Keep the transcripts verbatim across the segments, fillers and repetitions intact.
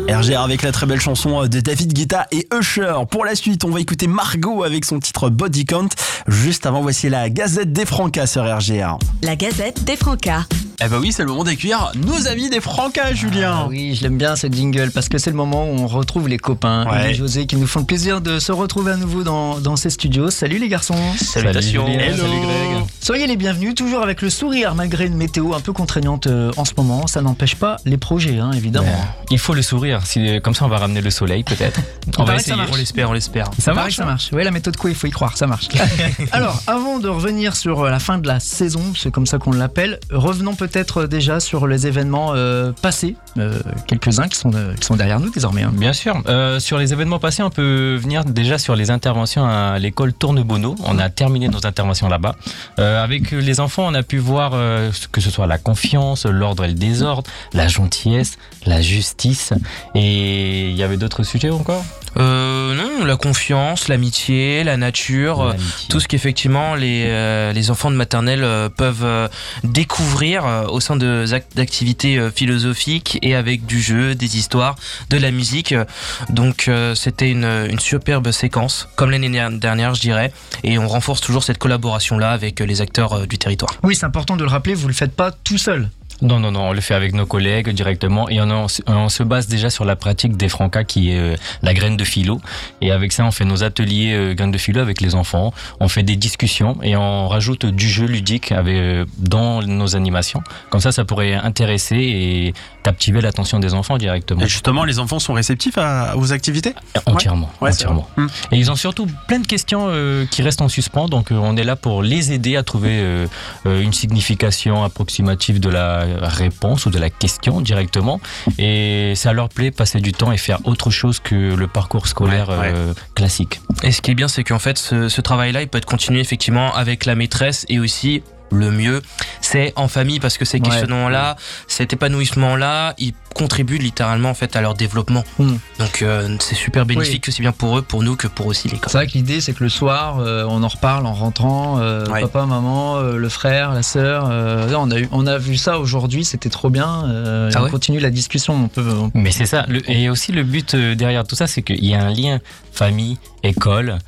R G R avec la très belle chanson de David Guetta et Usher. Pour la suite, on va écouter Margot avec son titre Body Count. Juste avant, voici la Gazette des Francas sur R G R. La Gazette des Francas. Eh ben oui, c'est le moment d'accueillir nos amis des Francas, Julien. Ah oui, je l'aime bien ce jingle parce que c'est le moment où on retrouve les copains. Ouais. Et José qui nous font le plaisir de se retrouver à nouveau dans, dans ces studios. Salut les garçons. Salutations. Salut, Hello. Salut Greg. Soyez les bienvenus, toujours avec le sourire malgré une météo un peu contraignante euh, en ce moment. Ça n'empêche pas les projets, hein, évidemment. Ouais. Il faut le sourire, si, comme ça on va ramener le soleil peut-être. On va paraît que ça essayer. marche. On l'espère, on l'espère. Ça marche, ça marche. Oui, la méthode quoi, il faut y croire, ça marche. Alors, avant de revenir sur la fin de la saison, c'est comme ça qu'on l'appelle, revenons peut-être déjà sur les événements euh, passés, euh, quelques-uns qui sont, euh, qui sont derrière nous désormais. Hein. Bien sûr. Euh, sur les événements passés, on peut venir déjà sur les interventions à l'école Tournebono. On a terminé nos interventions là-bas. Euh, avec les enfants, on a pu voir euh, que ce soit la confiance, l'ordre et le désordre, la gentillesse, la justice. Et il y avait d'autres sujets encore ? Euh, non, la confiance, l'amitié, la nature, euh, tout ce qu'effectivement les, euh, les enfants de maternelle euh, peuvent euh, découvrir euh, au sein de, d'activités euh, philosophiques et avec du jeu, des histoires, de la musique. Donc euh, c'était une, une superbe séquence, comme l'année dernière je dirais, et on renforce toujours cette collaboration-là avec les acteurs euh, du territoire. Oui, c'est important de le rappeler, vous ne le faites pas tout seul. Non, non, non, on le fait avec nos collègues directement et on, on, on se base déjà sur la pratique des Francas qui est euh, la graine de philo. Et avec ça, on fait nos ateliers euh, graines de philo avec les enfants. On fait des discussions et on rajoute du jeu ludique avec, euh, dans nos animations. Comme ça, ça pourrait intéresser et captiver l'attention des enfants directement. Et justement, les enfants sont réceptifs à, aux activités ? Entièrement, Ouais, entièrement. Hum. Et ils ont surtout plein de questions euh, qui restent en suspens. Donc, euh, on est là pour les aider à trouver euh, euh, une signification approximative de la réponse ou de la question directement, et ça leur plaît passer du temps et faire autre chose que le parcours scolaire Ouais, ouais. euh, classique. Et ce qui est bien, c'est qu'en fait, ce, ce travail-là, il peut être continué effectivement avec la maîtresse et aussi le mieux, c'est en famille parce que ces Ouais. questionnements-là, cet épanouissement-là, ils contribuent littéralement en fait à leur développement. Mm. Donc euh, c'est super bénéfique Oui. aussi bien pour eux, pour nous que pour aussi l'école. C'est vrai que l'idée, c'est que le soir, euh, on en reparle en rentrant. Euh, Ouais. Papa, maman, euh, le frère, la sœur. Euh, là, on, a eu, on a vu ça aujourd'hui, c'était trop bien. Euh, Ah on ouais continue la discussion. On peut, on- Mais c'est ça, le, et aussi le but euh, derrière tout ça, c'est qu'il y a un lien famille, école,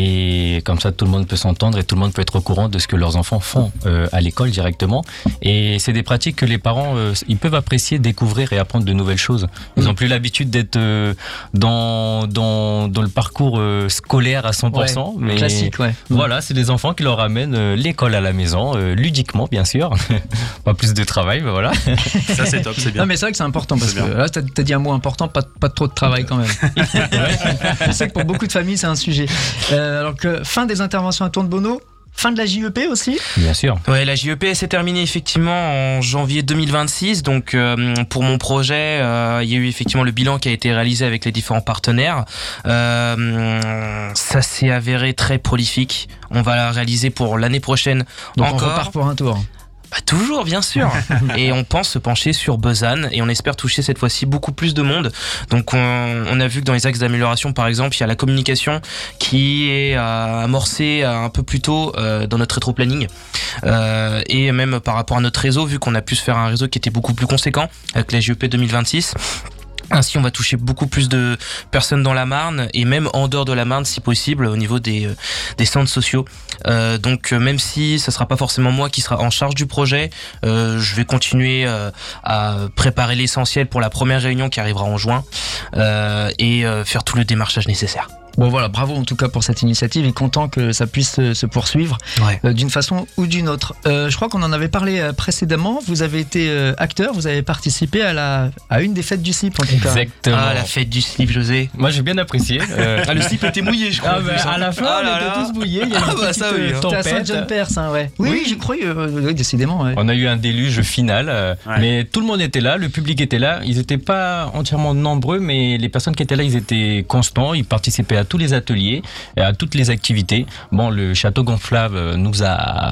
et comme ça tout le monde peut s'entendre et tout le monde peut être au courant de ce que leurs enfants font euh, à l'école directement. Et c'est des pratiques que les parents, euh, ils peuvent apprécier, découvrir et apprendre de nouvelles choses. Ils n'ont plus l'habitude d'être euh, dans, dans, dans le parcours euh, scolaire à cent pour cent. Ouais, mais classique, ouais. Voilà, c'est des enfants qui leur amènent euh, l'école à la maison, euh, ludiquement bien sûr. Pas plus de travail, mais voilà. Ça, c'est top, c'est bien. Non, mais c'est vrai que c'est important parce C'est que bien. là, t'as, t'as dit un mot important, pas, pas trop de travail quand même. Je sais que pour beaucoup de familles, c'est un sujet. Euh, alors que fin des interventions à Tournebono, fin de la J E P aussi. Bien sûr. Ouais, la J E P s'est terminée effectivement en janvier deux mille vingt-six. Donc euh, pour mon projet, euh, il y a eu effectivement le bilan qui a été réalisé avec les différents partenaires. Euh, ça s'est avéré très prolifique. On va la réaliser pour l'année prochaine Donc on encore. repart pour un tour. Bah, toujours, bien sûr. Et on pense se pencher sur Besançon et on espère toucher cette fois-ci beaucoup plus de monde. Donc on, on a vu que dans les axes d'amélioration, par exemple, il y a la communication qui est euh, amorcée euh, un peu plus tôt euh, dans notre rétro-planning. Euh, et même par rapport à notre réseau, vu qu'on a pu se faire un réseau qui était beaucoup plus conséquent avec la J E P deux mille vingt-six. Ainsi, on va toucher beaucoup plus de personnes dans la Marne et même en dehors de la Marne, si possible, au niveau des, euh, des centres sociaux. Euh, donc, euh, même si ça sera pas forcément moi qui sera en charge du projet, euh, je vais continuer euh, à préparer l'essentiel pour la première réunion qui arrivera en juin euh, et euh, faire tout le démarchage nécessaire. Bon voilà, bravo en tout cas pour cette initiative et content que ça puisse se, se poursuivre Ouais. euh, d'une façon ou d'une autre. Euh, je crois qu'on en avait parlé euh, précédemment. Vous avez été euh, acteur, vous avez participé à, la, à une des fêtes du C I P en tout cas. Exactement. Ah, la fête du slip, José. Moi j'ai bien apprécié. Euh, Ah, le slip était mouillé, je crois. Ah, bah, à la fin, Ah on là était là. tous mouillés. Il y a eu Ah une bah, petite ça, oui, euh, hein. C'était à tempête. Saint-John-Perse, hein, ouais. Oui, Oui. j'ai cru, euh, oui, décidément. Ouais. On a eu un déluge final, euh, Ouais. mais tout le monde était là, le public était là. Ils n'étaient pas entièrement nombreux, mais les personnes qui étaient là, ils étaient constants. Ils participaient à tous les ateliers, et à toutes les activités. Bon, le château gonflable nous a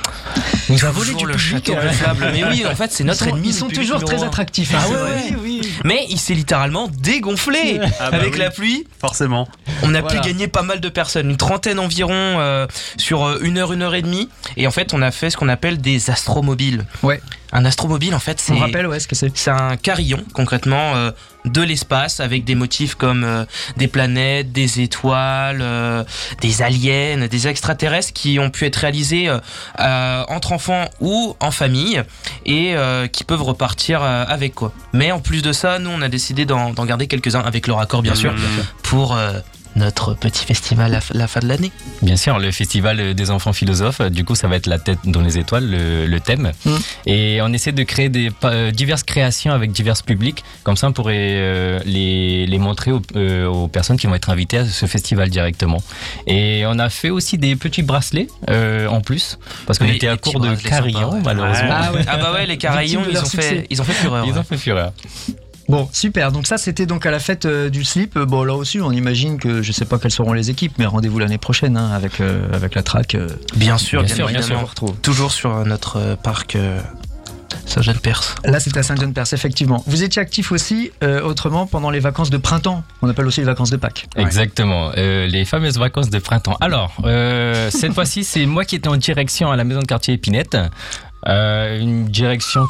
nous a volé Toujours du le public, château euh. gonflable. Mais oui, en fait, c'est notre ils sont, ennemi. ils sont le public toujours numéro très un. attractifs. hein, Ah c'est ouais, vrai. ouais. Oui, oui. Mais il s'est littéralement dégonflé. Ah bah Avec oui. la pluie, Forcément. on a Voilà. pu gagner pas mal de personnes, une trentaine environ euh, sur euh, une heure, une heure et demie. Et en fait, on a fait ce qu'on appelle des astromobiles. Ouais. Un astromobile, en fait, c'est On rappelle, ouais, ce que c'est. c'est un carillon concrètement euh, de l'espace avec des motifs comme euh, des planètes, des étoiles, euh, des aliens, des extraterrestres qui ont pu être réalisés euh, euh, entre enfants ou en famille et euh, qui peuvent repartir euh, avec quoi. Mais en plus de ça, nous on a décidé d'en, d'en garder quelques-uns avec leur accord bien sûr Mmh. pour euh, notre petit festival à la fin de l'année. Bien sûr, le festival des enfants philosophes, du coup, ça va être la tête dans les étoiles, le, le thème. Mm. Et on essaie de créer des, euh, diverses créations avec divers publics. Comme ça, on pourrait euh, les, les montrer aux, euh, aux personnes qui vont être invitées à ce festival directement. Et on a fait aussi des petits bracelets euh, en plus, parce qu'on Oui, était à les petits court de bracelets carillons, sympas, ouais. malheureusement. Ah ouais. Ah bah ouais, les carillons, Victime de ils leur ont, fait, succès. ils ont fait fureur. Ils ouais. ont fait fureur. Bon, super. Donc ça, c'était donc à la fête euh, du slip. Bon, là aussi, on imagine que je sais pas quelles seront les équipes, mais rendez-vous l'année prochaine hein, avec euh, avec la track. euh, Bien sûr, Bien bien, sûr, bien évidemment. on vous retrouve. Toujours sur euh, notre euh, parc euh, Saint-Jean-de-Perse. Là, c'était à Saint-Jean-de-Perse, effectivement. Vous étiez actif aussi, euh, autrement, pendant les vacances de printemps. On appelle aussi les vacances de Pâques. Exactement, euh, les fameuses vacances de printemps. Alors, euh, cette fois-ci, c'est moi qui étais en direction à la maison de quartier Épinette. Euh, une direction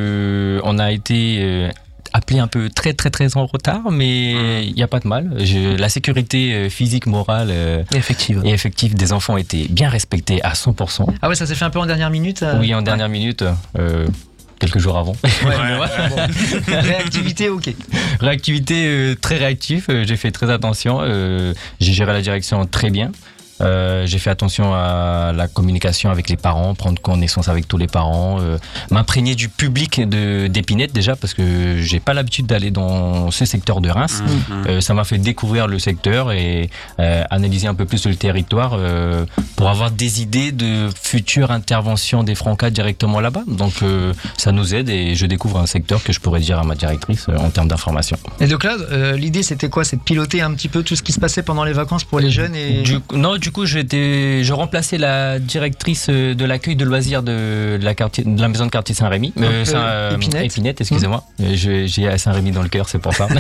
que on a été euh, appelé un peu très très très en retard, mais il n'y a pas de mal. Je, la sécurité euh, physique, morale euh, Effectivement. et effective des enfants était bien respectée à cent pour cent. Ah ouais, ça s'est fait un peu en dernière minute. euh, Oui, en dernière minute, euh, quelques jours avant. Ouais, ouais, bon. Réactivité, ok. Réactivité euh, très réactif, euh, j'ai fait très attention, euh, j'ai géré la direction très bien. Euh, j'ai fait attention à la communication avec les parents, prendre connaissance avec tous les parents, euh, m'imprégner du public de, d'Épinette déjà parce que j'ai pas l'habitude d'aller dans ce secteur de Reims. Mmh. Euh, ça m'a fait découvrir le secteur et euh, analyser un peu plus le territoire euh, pour avoir des idées de futures interventions des Francas directement là-bas. Donc euh, ça nous aide et je découvre un secteur que je pourrais dire à ma directrice euh, en termes d'information. Et donc là, euh, l'idée, c'était quoi? C'est de piloter un petit peu tout ce qui se passait pendant les vacances pour les jeunes et... Du, non, du coup, j'étais, je remplaçais la directrice de l'accueil de loisirs de la, quartier, de la maison de quartier Saint-Rémy. Euh, Saint- euh, Épinette. Épinette, excusez-moi. Euh, je- J'ai Saint-Rémy dans le cœur, c'est pour ça.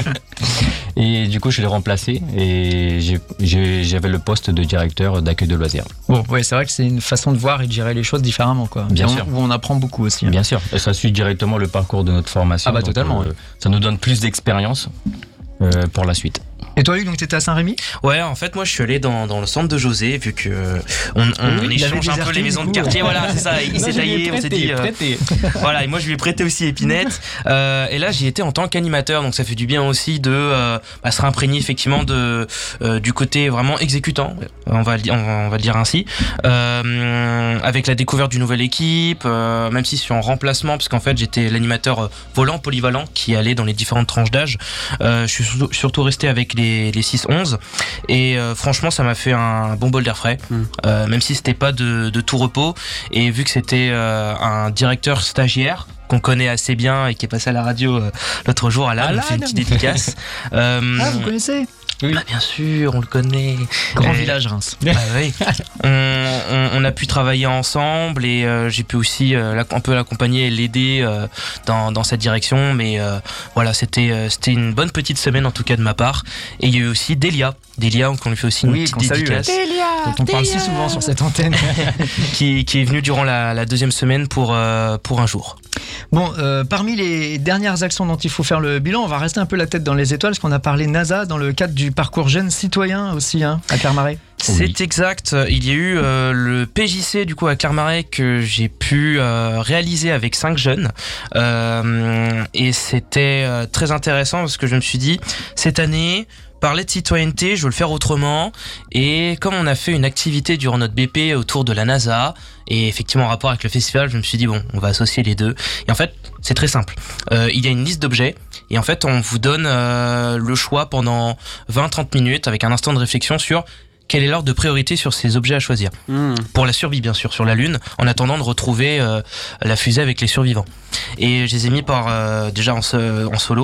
Et du coup, je l'ai remplacé et j'ai- j'ai- j'avais le poste de directeur d'accueil de loisirs. Bon, ouais, c'est vrai que c'est une façon de voir et de gérer les choses différemment, quoi. Bien Et on- sûr. Où on apprend beaucoup aussi. hein. Bien sûr, et ça suit directement le parcours de notre formation. Ah bah, donc, totalement, euh, ça nous donne plus d'expérience euh, pour la suite. Et toi, Luc, donc t'étais à Saint-Rémy? Ouais, en fait, moi, je suis allé dans, dans le centre de José, vu que euh, on, on, Oui, on il avait échange un peu déserté, les maisons du de coup. quartier. Voilà, c'est ça. Il s'est taillé, on s'est dit. euh, voilà, et moi, je lui ai prêté aussi Épinette. Euh, et là, j'y étais en tant qu'animateur, donc ça fait du bien aussi de euh, bah, se réimprégner effectivement de euh, du côté vraiment exécutant. On va le dire, on va, on va le dire ainsi. Euh, avec la découverte d'une nouvelle équipe, euh, même si je suis en remplacement, parce qu'en fait, j'étais l'animateur euh, volant polyvalent qui allait dans les différentes tranches d'âge. Euh, je suis surtout, surtout resté avec les les six onze. Et euh, franchement, ça m'a fait un bon bol d'air frais, Mm. euh, même si c'était pas de, de tout repos. Et vu que c'était euh, un directeur stagiaire qu'on connaît assez bien et qui est passé à la radio euh, l'autre jour, Alan, on Alan. fait une petite dédicace. Euh, Ah, vous connaissez? bah, bien sûr, on le connaît. Grand Et- village Reims. ah oui. on, on- on a pu travailler ensemble et euh, j'ai pu aussi euh, l'ac- un peu l'accompagner et l'aider euh, dans, dans cette direction. Mais euh, voilà, c'était euh, c'était une bonne petite semaine en tout cas de ma part. Et il y a eu aussi Delia. Delia, qu'on lui fait aussi une Oui, petite qu'on salue, dédicace. Dont on parle si souvent sur cette antenne. qui, qui est venue durant la, la deuxième semaine pour, euh, pour un jour. Bon, euh, parmi les dernières actions dont il faut faire le bilan, on va rester un peu la tête dans les étoiles, parce qu'on a parlé NASA dans le cadre du parcours jeune citoyen aussi, hein, à Clermarais. C'est exact. Il y a eu euh, le P J C du coup à Clermarais que j'ai pu euh, réaliser avec cinq jeunes euh, et c'était euh, très intéressant parce que je me suis dit cette année parler de citoyenneté, je veux le faire autrement. Et comme on a fait une activité durant notre B P autour de la NASA et effectivement en rapport avec le festival, je me suis dit bon, on va associer les deux. Et en fait, c'est très simple. Euh, il y a une liste d'objets et en fait, on vous donne euh, le choix pendant vingt à trente minutes avec un instant de réflexion sur quel est l'ordre de priorité sur ces objets à choisir. Mmh. Pour la survie, bien sûr, sur la Lune, en attendant de retrouver euh, la fusée avec les survivants. Et je les ai mis par, euh, déjà en, so- en solo.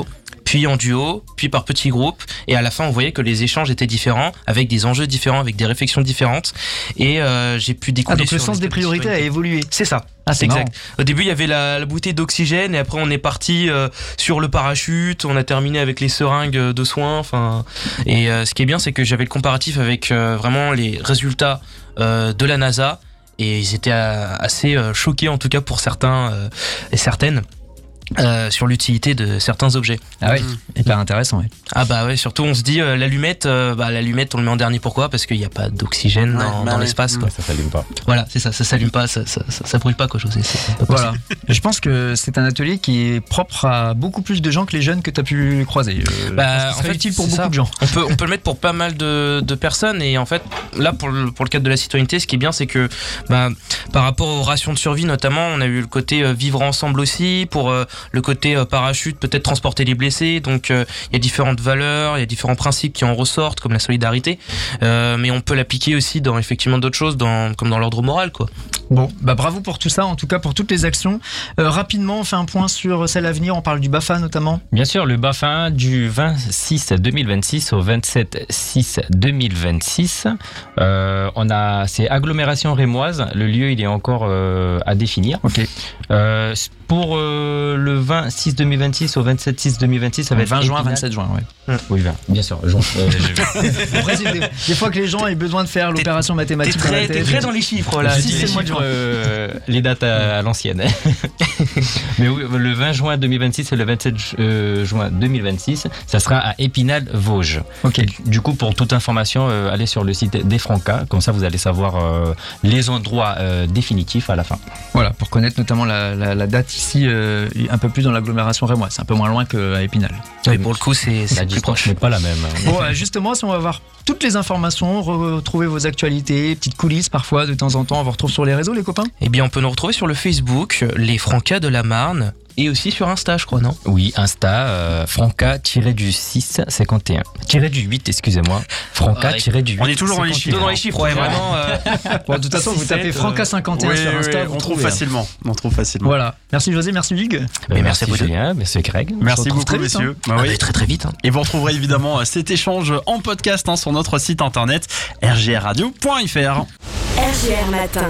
puis en duo, puis par petits groupes. Et à la fin, on voyait que les échanges étaient différents, avec des enjeux différents, avec des réflexions différentes. Et euh, j'ai pu découler. Ah, donc sur le sens des priorités a évolué. C'est ça. Ah, c'est exact. marrant. Au début, il y avait la, la bouteille d'oxygène, et après, on est parti euh, sur le parachute. On a terminé avec les seringues de soins. Enfin, et euh, ce qui est bien, c'est que j'avais le comparatif avec euh, vraiment les résultats euh, de la NASA, et ils étaient euh, assez euh, choqués, en tout cas pour certains euh, et certaines. Euh, sur l'utilité de certains objets. Ah oui, hyper intéressant. Ouais. Ah bah ouais, surtout on se dit euh, l'allumette, euh, bah l'allumette on le met en dernier, pourquoi ? Parce qu'il n'y a pas d'oxygène Ouais, dans, bah dans ouais. l'espace. Quoi. Ça s'allume pas. Voilà, c'est ça, ça s'allume pas, ça, ça, ça, ça brûle pas quoi, José. C'est, c'est pas Voilà. Je pense que c'est un atelier qui est propre à beaucoup plus de gens que les jeunes que tu as pu croiser. Euh, Bah, en en fait, utile pour c'est beaucoup ça. de gens. On peut, on peut le mettre pour pas mal de, de personnes, et en fait, là, pour le, pour le cadre de la citoyenneté, ce qui est bien, c'est que bah, par rapport aux rations de survie, notamment, on a eu le côté euh, vivre ensemble aussi, pour euh, le côté euh, parachute, peut-être transporter les blessés. Donc, il euh, y a différentes valeurs, il y a différents principes qui en ressortent, comme la solidarité, euh, mais on peut l'appliquer aussi dans effectivement d'autres choses, dans, comme dans l'ordre moral, quoi. Bon, bah bravo pour tout ça, en tout cas pour toutes les actions. Euh, rapidement, on fait un point sur celle à venir, on parle du BAFA notamment. Bien sûr, le BAFA du vingt-six deux mille vingt-six au vingt-sept six deux mille vingt-six. Euh, on a, c'est agglomération rémoise. Le lieu, il est encore euh, à définir. Ok. Euh, pour euh, le vingt-six deux mille vingt-six au vingt-sept six deux mille vingt-six, ça va être vingt juin, Épinal. vingt-sept juin, ouais. Oui, vingt, bien sûr. Juin. Euh, je- Après, c'est des, des fois que les gens aient besoin de faire l'opération T'es mathématique dans la très, t'es tête. très dans les chiffres, là. Si, Je dis c'est les le mois de chiffres, juin. euh, les dates à, à l'ancienne. Mais oui, le vingt juin deux mille vingt-six et le vingt-sept euh, juin deux mille vingt-six, ça sera à Épinal, Vosges. Ok. Du coup, pour toute information, euh, allez sur le site des Francas, comme ça vous allez savoir euh, les endroits euh, définitifs à la fin. Voilà, pour connaître notamment la, la, la date ici, euh, un peu plus dans l'agglomération rémoise. C'est un peu moins loin qu'à Épinal. Oui, pour le coup, c'est, c'est La plus distance proche. n'est pas la même. Bon, euh, justement, si on va voir toutes les informations, retrouver vos actualités, petites coulisses parfois de temps en temps, on vous retrouve sur les réseaux, les copains. Eh bien, on peut nous retrouver sur le Facebook, les Francas de la Marne, et aussi sur Insta, je crois, non ? Oui, Insta, euh, Franca-du-six cinquante et un. Tiré du huit, excusez-moi. Franca-du-huit. On est toujours dans les chiffres. Dans les chiffres, ouais, vraiment. euh, Bon, de toute façon, vous six, tapez sept, Franca cinquante et un Oui, sur oui, Insta, oui, vous on trouve trouvez, hein. facilement. On trouve facilement. Voilà. Merci José, merci Hugues. Mais merci merci à vous deux. Julien, merci Greg. Merci retrouve beaucoup, très vite, messieurs. Bah ah oui. bah, très très vite. Hein. Et vous retrouverez évidemment euh, cet échange en podcast hein, sur notre site internet r g r radio point f r. R G R Matin.